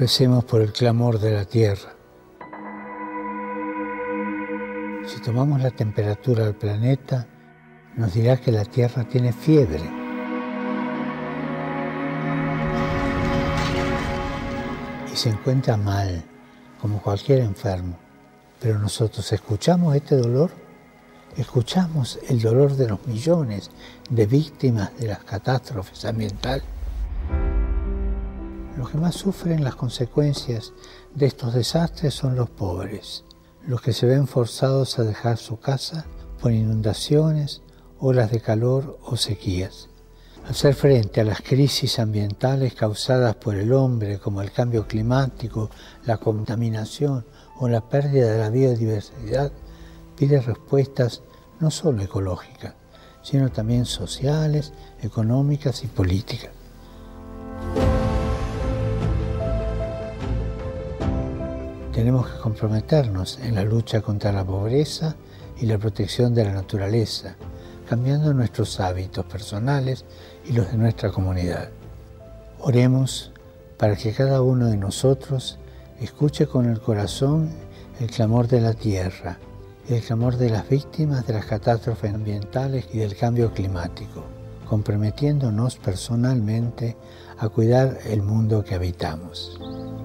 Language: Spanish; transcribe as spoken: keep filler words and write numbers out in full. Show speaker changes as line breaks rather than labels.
Recemos por el clamor de la tierra. Si tomamos la temperatura del planeta, nos dirá que la tierra tiene fiebre. Y se encuentra mal, como cualquier enfermo. Pero nosotros escuchamos este dolor, escuchamos el dolor de los millones de víctimas de las catástrofes ambientales. Los que más sufren las consecuencias de estos desastres son los pobres, los que se ven forzados a dejar su casa por inundaciones, olas de calor o sequías. Hacer frente a las crisis ambientales causadas por el hombre, como el cambio climático, la contaminación o la pérdida de la biodiversidad, pide respuestas no solo ecológicas, sino también sociales, económicas y políticas. Tenemos que comprometernos en la lucha contra la pobreza y la protección de la naturaleza, cambiando nuestros hábitos personales y los de nuestra comunidad. Oremos para que cada uno de nosotros escuche con el corazón el clamor de la tierra, el clamor de las víctimas de las catástrofes ambientales y del cambio climático, comprometiéndonos personalmente a cuidar el mundo que habitamos.